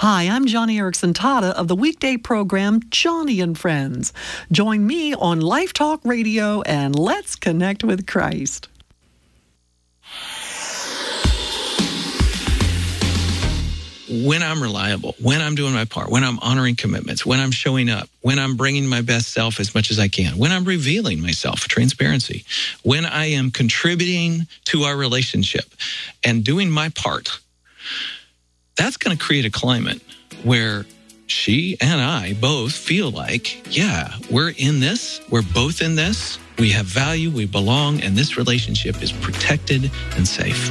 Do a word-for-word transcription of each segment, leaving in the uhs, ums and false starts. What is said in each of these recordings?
Hi, I'm Johnny Erickson Tata of the weekday program Johnny and Friends. Join me on Life Talk Radio and let's connect with Christ. When I'm reliable, when I'm doing my part, when I'm honoring commitments, when I'm showing up, when I'm bringing my best self as much as I can, when I'm revealing myself, transparency, when I am contributing to our relationship and doing my part, that's going to create a climate where she and I both feel like, yeah, we're in this, we're both in this, we have value, we belong, and this relationship is protected and safe.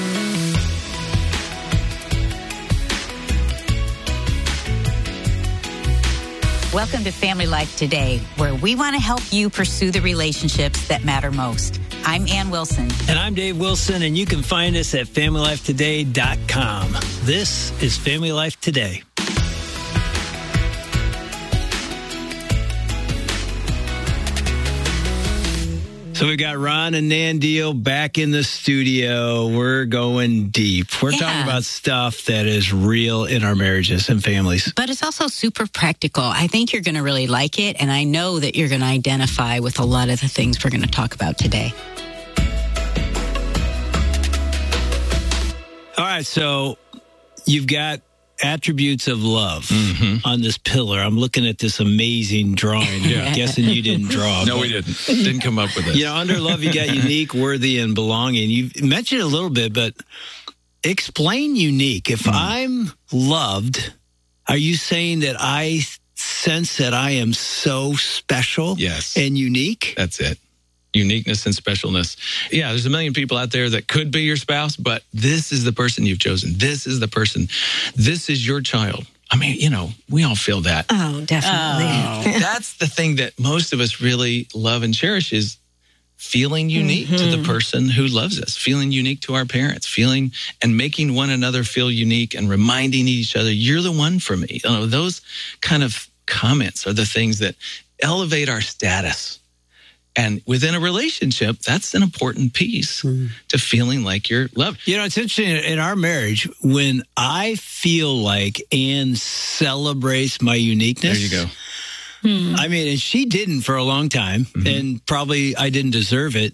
Welcome to Family Life Today, where we want to help you pursue the relationships that matter most. I'm Ann Wilson. And I'm Dave Wilson, and you can find us at family life today dot com. This is Family Life Today. So we got Ron and Nan Deal back in the studio. We're going deep. We're yeah. talking about stuff that is real in our marriages and families. But it's also super practical. I think you're going to really like it, and I know that you're going to identify with a lot of the things we're going to talk about today. All right, so you've got attributes of love mm-hmm. on this pillar. I'm looking at this amazing drawing. Yeah. I'm guessing you didn't draw. No, we didn't. Didn't come up with it. You know, under love, you got unique, worthy, and belonging. You mentioned it a little bit, but explain unique. If mm. I'm loved, are you saying that I sense that I am so special yes. and unique? That's it. Uniqueness and specialness. Yeah, there's a million people out there that could be your spouse, but this is the person you've chosen. This is the person. This is your child. I mean, you know, we all feel that. Oh, definitely. Oh. That's the thing that most of us really love and cherish is feeling unique mm-hmm. to the person who loves us, feeling unique to our parents, feeling and making one another feel unique and reminding each other, you're the one for me. You know, those kind of comments are the things that elevate our status. And within a relationship, that's an important piece mm. to feeling like you're loved. You know, it's interesting in our marriage, when I feel like Ann celebrates my uniqueness. There you go. Mm. I mean, and she didn't for a long time, mm-hmm. and probably I didn't deserve it.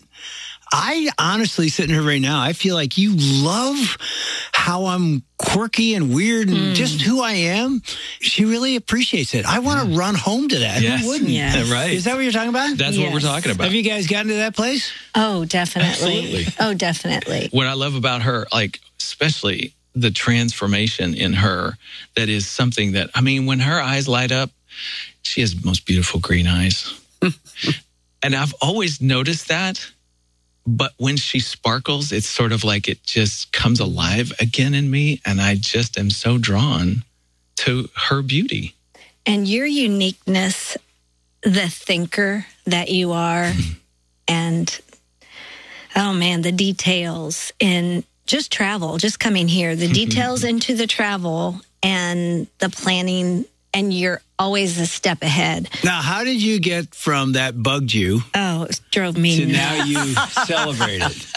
I honestly, sitting here right now, I feel like you love how I'm quirky and weird and mm. just who I am. She really appreciates it. I want to mm. run home to that. Yes. Who wouldn't? Yes. Right. Is that what you're talking about? That's yes. what we're talking about. Have you guys gotten to that place? Oh, definitely. Absolutely. Oh, definitely. What I love about her, like, especially the transformation in her, that is something that, I mean, when her eyes light up, she has the most beautiful green eyes. And I've always noticed that. But when she sparkles, it's sort of like it just comes alive again in me. And I just am so drawn to her beauty. And your uniqueness, the thinker that you are, mm-hmm. and, oh man, the details in just travel, just coming here, the details into the travel and the planning, and you're always a step ahead. Now, how did you get from that bugged you? Oh, it drove me to nuts. now you celebrate it?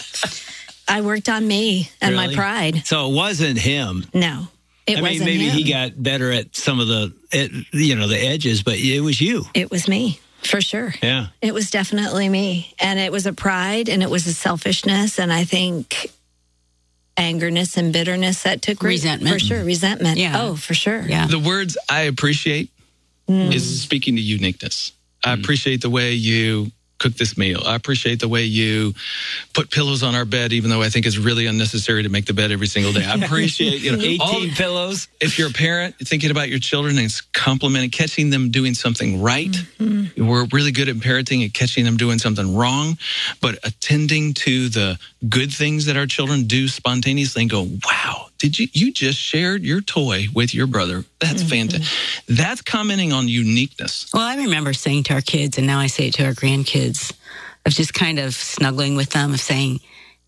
I worked on me and really? my pride. So it wasn't him. No, it I wasn't mean, maybe him. he got better at some of the, you know, the edges, but it was you. It was me, for sure. Yeah. It was definitely me. And it was a pride and it was a selfishness. And I think angerness and bitterness that took resentment. For sure. Resentment. Yeah. Oh, for sure. Yeah. The words I appreciate mm. is speaking to uniqueness. I mm. appreciate the way you cook this meal. I appreciate the way you put pillows on our bed, even though I think it's really unnecessary to make the bed every single day. I appreciate, you know, eighteen all, pillows. If you're a parent thinking about your children and complimenting, catching them doing something right, mm-hmm. we're really good at parenting and catching them doing something wrong, but attending to the good things that our children do spontaneously and go, wow, did you, you just shared your toy with your brother. That's mm-hmm. fantastic. That's commenting on uniqueness. Well, I remember saying to our kids, and now I say it to our grandkids, of just kind of snuggling with them, of saying,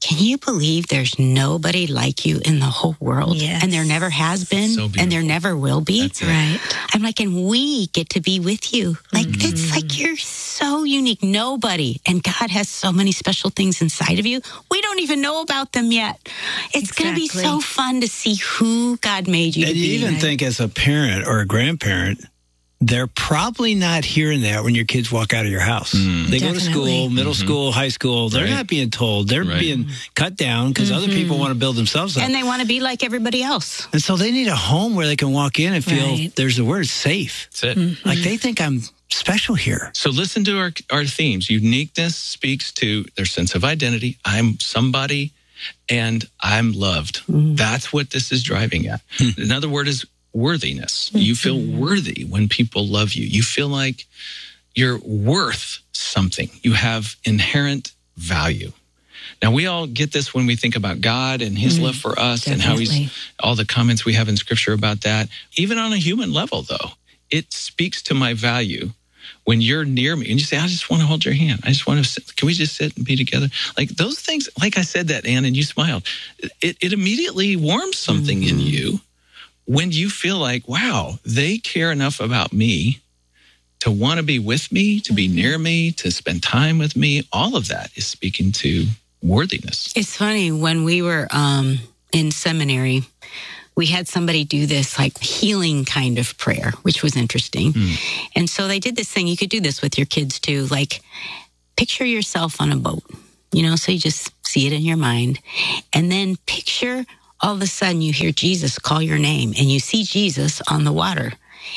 can you believe there's nobody like you in the whole world? Yes. And there never has been, So and there beautiful. never will be. That's it. Right. I'm like, and we get to be with you. Like, Mm-hmm. it's like you're so unique. Nobody. And God has so many special things inside of you. We don't even know about them yet. It's going to be Exactly. so fun to see who God made you And to you be. even think as a parent or a grandparent, they're probably not hearing that when your kids walk out of your house. They go to Definitely. school, middle school, high school. They're Right. not being told. They're Right. being cut down because other people want to build themselves up. And And, they want to be like everybody else. so they need a home where they can walk in and feel Right. there's the word safe. That's it. Like they think I'm special here. So listen to our, our themes. Uniqueness speaks to their sense of identity. I'm somebody and I'm loved. That's what this is driving at. Another word is worthiness. You feel worthy when people love you. You feel like you're worth something. You have inherent value. Now, we all get this when we think about God and his love for us and how Definitely. he's, all the comments we have in scripture about that. Even on a human level, though, it speaks to my value when you're near me and you say, I just want to hold your hand. I just want to sit. Can we just sit and be together? Like those things, like I said that, Ann, and you smiled. It, it immediately warms something in you when you feel like, wow, they care enough about me to want to be with me, to be near me, to spend time with me. All of that is speaking to worthiness. It's funny, when we were um, in seminary, we had somebody do this like healing kind of prayer, which was interesting. And so they did this thing. You could do this with your kids too. Like, picture yourself on a boat, you know, so you just see it in your mind. And then picture all of a sudden you hear Jesus call your name and you see Jesus on the water.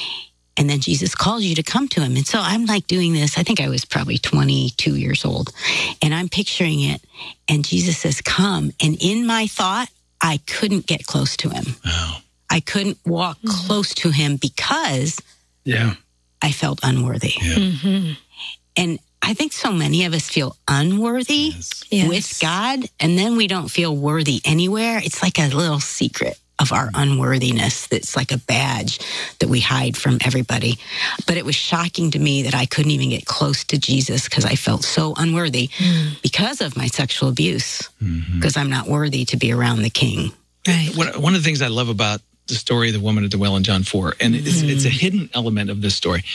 And then Jesus calls you to come to him. And so I'm like doing this. I think I was probably twenty-two years old. And I'm picturing it. And Jesus says, come. And in my thought, I couldn't get close to him. Wow. I couldn't walk close to him because Yeah. I felt unworthy. Yeah. And I think so many of us feel unworthy Yes. with God, and then we don't feel worthy anywhere. It's like a little secret of our unworthiness that's like a badge that we hide from everybody. But it was shocking to me that I couldn't even get close to Jesus because I felt so unworthy because of my sexual abuse, because I'm not worthy to be around the King. Right. One, one of the things I love about the story of the woman at the well in John four, and it's, it's a hidden element of this story.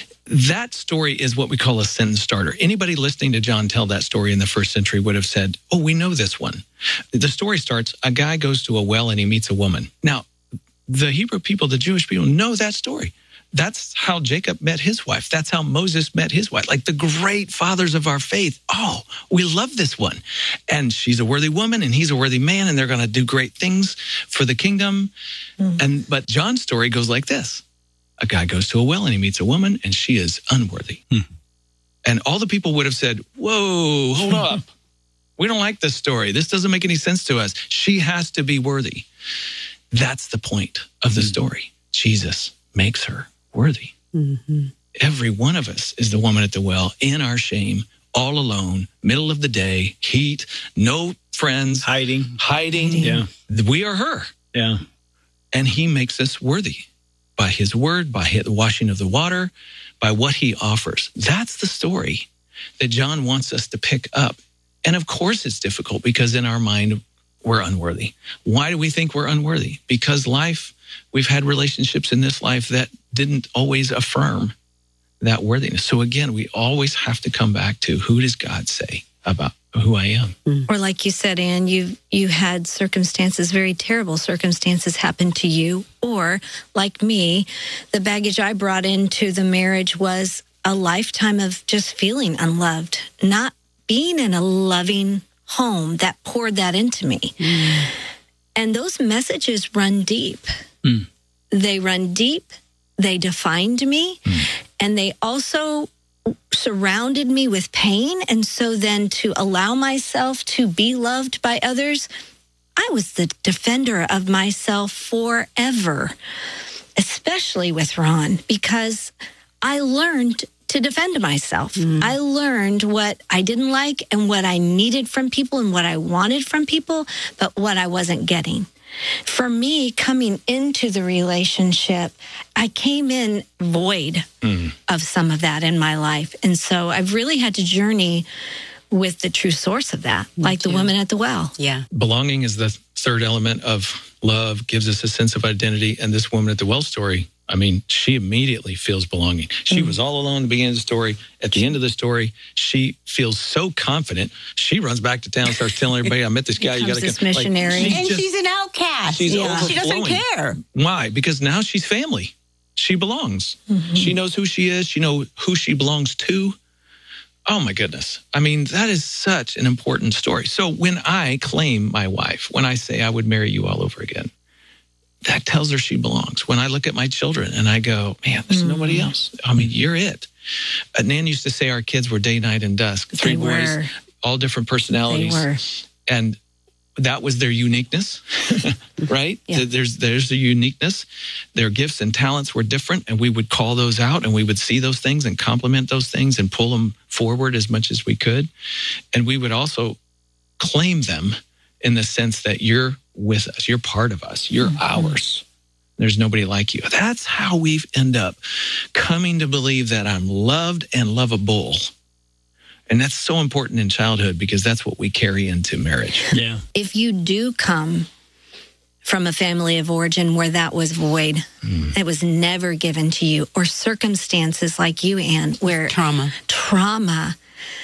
That story is what we call a sentence starter. Anybody listening to John tell that story in the first century would have said, oh, we know this one. The story starts, a guy goes to a well and he meets a woman. Now, the Hebrew people, the Jewish people know that story. That's how Jacob met his wife. That's how Moses met his wife. Like the great fathers of our faith. Oh, we love this one. And she's a worthy woman and he's a worthy man and they're going to do great things for the kingdom. And but John's story goes like this. A guy goes to a well and he meets a woman and she is unworthy. And all the people would have said, whoa, hold up. We don't like this story. This doesn't make any sense to us. She has to be worthy. That's the point of the story. Jesus makes her worthy. Every one of us is the woman at the well in our shame, all alone, middle of the day, heat, no friends, Hiding. hiding. Yeah. We are her. Yeah. And he makes us worthy by his word, by the washing of the water, by what he offers. That's the story that John wants us to pick up. And of course it's difficult because in our mind, we're unworthy. Why do we think we're unworthy? Because life, we've had relationships in this life that didn't always affirm that worthiness. So again, we always have to come back to who does God say about who I am? Or like you said, Ann, you you had circumstances, very terrible circumstances happen to you. Or like me, the baggage I brought into the marriage was a lifetime of just feeling unloved, not being in a loving home that poured that into me. Mm. And those messages run deep. Mm. They run deep. They defined me. Mm. And they also surrounded me with pain. And so then to allow myself to be loved by others, I was the defender of myself forever, especially with Ron, because I learned to defend myself. Mm. I learned what I didn't like and what I needed from people and what I wanted from people, but what I wasn't getting. For me, coming into the relationship, I came in void mm. of some of that in my life. And so I've really had to journey with the true source of that, Me like too. the woman at the well. Yeah. Belonging is the third element of love, gives us a sense of identity. And this woman at the well story, I mean, she immediately feels belonging. She mm. was all alone at the beginning of the story. At the end of the story, she feels so confident. She runs back to town, starts telling everybody, I met this guy. You got to this come. missionary. Like, And just, she's an outcast. She's yeah. She doesn't overflowing. care. Why? Because now she's family. She belongs. Mm-hmm. She knows who she is. She knows who she belongs to. Oh, my goodness. I mean, that is such an important story. So when I claim my wife, when I say I would marry you all over again, that tells her she belongs. When I look at my children and I go, man, there's mm. nobody else. I mean, you're it. Uh, Nan used to say our kids were day, night, and dusk. Three they boys, were. all different personalities. They were. And that was their uniqueness, right? Yeah. There's there's the uniqueness. Their gifts and talents were different, and we would call those out, and we would see those things and compliment those things and pull them forward as much as we could. And we would also claim them in the sense that you're with us, you're part of us, you're mm-hmm. ours. There's nobody like you. That's how we end up coming to believe that I'm loved and lovable. And that's so important in childhood because that's what we carry into marriage. Yeah. If you do come from a family of origin where that was void, mm. it was never given to you, or circumstances like you, Ann, where trauma, trauma,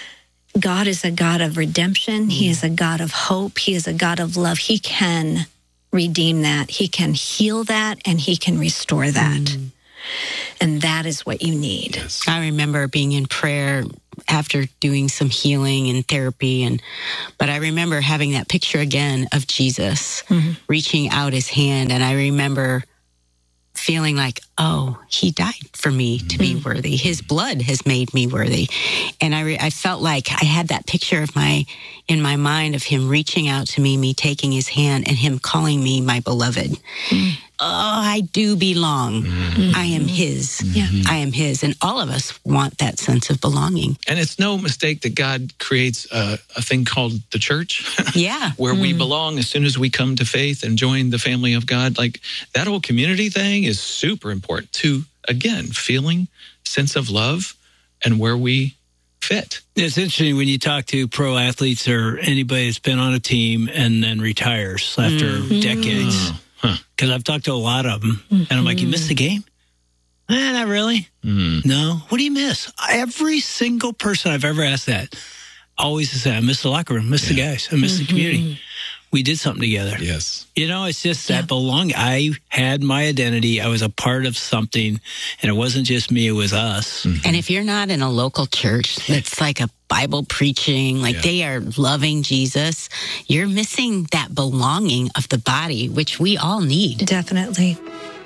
God is a God of redemption. Mm. He is a God of hope. He is a God of love. He can redeem that. He can heal that, and he can restore that. Mm. And that is what you need. Yes. I remember being in prayer after doing some healing and therapy, and but I remember having that picture again of Jesus mm-hmm. reaching out his hand, and I remember feeling like, oh, he died for me to be worthy. His blood has made me worthy. And I re- I felt like I had that picture of my, in my mind of him reaching out to me, me taking his hand, and him calling me my beloved. Mm. Oh, I do belong. Mm-hmm. I am his. Mm-hmm. I am his. And all of us want that sense of belonging. And it's no mistake that God creates a, a thing called the church. Yeah. Where mm. we Mm-hmm. belong as soon as we come to faith and join the family of God. Like that whole community thing is super important to, again, feeling sense of love and where we fit. It's interesting when you talk to pro athletes or anybody that's been on a team and then retires after mm. decades. Oh. Huh. Because I've talked to a lot of them, mm-hmm. and I'm like, you missed the game? Eh, not really. Mm-hmm. No. What do you miss? Every single person I've ever asked that always says, I miss the locker room, miss yeah. the guys, I miss mm-hmm. the community. We did something together. Yes. You know, it's just that yeah. belonging. I had my identity. I was a part of something, and it wasn't just me, it was us. Mm-hmm. And if you're not in a local church that's like a Bible preaching, like yeah. they are loving Jesus, you're missing that belonging of the body, which we all need. Definitely.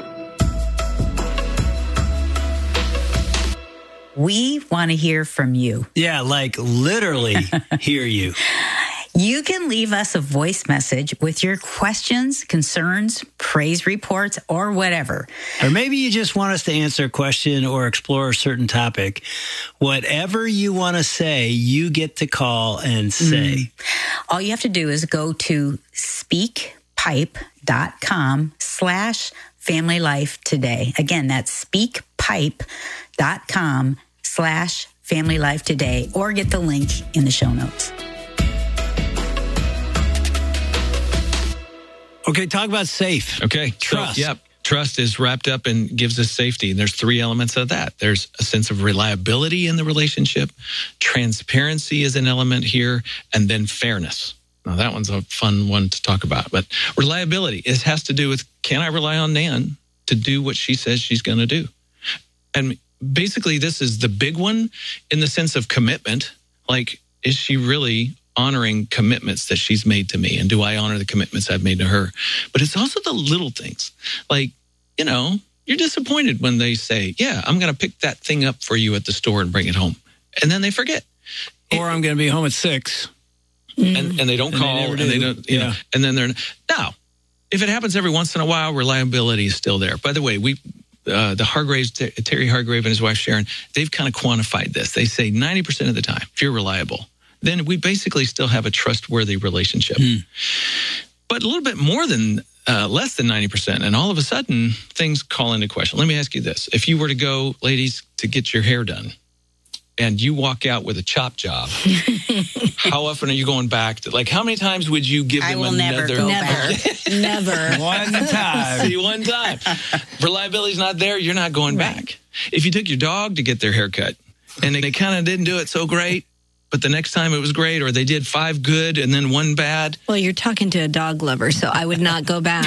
We want to hear from you. Yeah, like literally hear you. You can leave us a voice message with your questions, concerns, praise reports, or whatever. Or maybe you just want us to answer a question or explore a certain topic. Whatever you want to say, you get to call and say. Mm. All you have to do is go to speakpipe.com slash family life today. Again, that's speakpipe.com slash family life today, or get the link in the show notes. Okay, talk about safe. Okay. Trust. So, yep. Trust is wrapped up and gives us safety. And there's three elements of that. There's a sense of reliability in the relationship. Transparency is an element here. And then fairness. Now, that one's a fun one to talk about. But reliability, it has to do with, can I rely on Nan to do what she says she's going to do? And basically, this is the big one in the sense of commitment. Like, is she really honoring commitments that she's made to me? And do I honor the commitments I've made to her? But it's also the little things. Like, you know, you're disappointed when they say, yeah, I'm going to pick that thing up for you at the store and bring it home. And then they forget. Or I'm going to be home at six. And, and they don't and call. They and do. they don't, you yeah. know, and then they're, now, if it happens every once in a while, reliability is still there. By the way, we, uh, the Hargraves, Terry Hargrave and his wife Sharon, they've kind of quantified this. They say ninety percent of the time, if you're reliable, then we basically still have a trustworthy relationship. Mm. But a little bit more than, uh, less than ninety percent. And all of a sudden, things call into question. Let me ask you this. If you were to go, ladies, to get your hair done, and you walk out with a chop job, how often are you going back to, like, how many times would you give I them will another? never go Never. Never. One time. See, one time. Reliability's not there, you're not going back. If you took your dog to get their hair cut and they, they kind of didn't do it so great, but the next time it was great, or they did five good and then one bad. Well, you're talking to a dog lover, so I would not go back.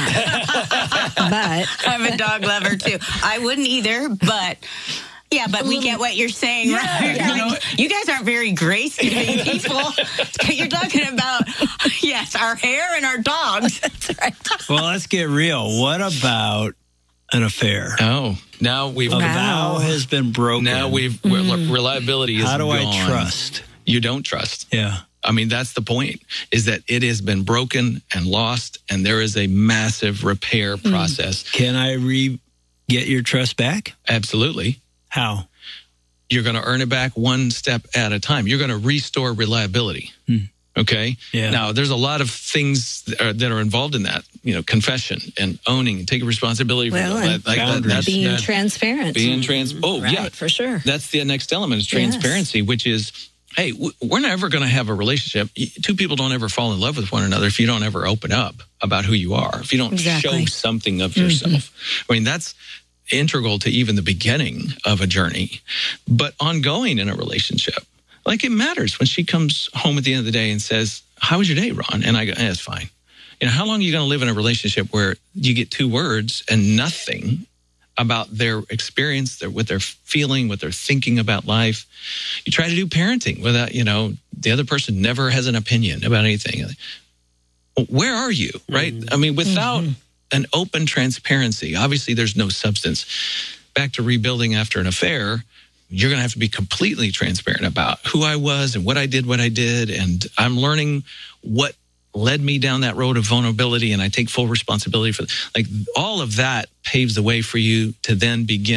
But I'm a dog lover too. I wouldn't either, but yeah, but we get what you're saying, right? you know- Like, you guys aren't very grace-giving people. You're talking about, yes, our hair and our dogs. That's right. Well, let's get real. What about an affair? Oh, now we've A Wow. vow has been broken. now we've reliability is How do gone. I trust? You don't trust. Yeah. I mean, that's the point, is that it has been broken and lost, and there is a massive repair process. Can I re get your trust back? Absolutely. How? You're going to earn it back one step at a time. You're going to restore reliability. Hmm. Okay. Yeah. Now, there's a lot of things that are, that are involved in that. You know, confession and owning and taking responsibility for Well, that. and Like that- boundaries. that's being that- transparent. being trans. Oh, right, yeah, for sure. That's the next element is transparency, which is, hey, w- we're never going to have a relationship. Y- Two people don't ever fall in love with one another if you don't ever open up about who you are, if you don't Exactly. show something of yourself. I mean, that's integral to even the beginning of a journey, but ongoing in a relationship. Like, it matters when she comes home at the end of the day and says, how was your day, Ron? And I go, eh, it's fine. You know, how long are you going to live in a relationship where you get two words and nothing about their experience, their, what they're feeling, what they're thinking about life? You try to do parenting without, you know, the other person never has an opinion about anything. Where are you, right? Mm-hmm. I mean, without mm-hmm. an open transparency, obviously there's no substance. Back to rebuilding after an affair, you're going to have to be completely transparent about who I was and what I did, what I did. And I'm learning what led me down that road of vulnerability, and I take full responsibility for, like, all of that paves the way for you to then begin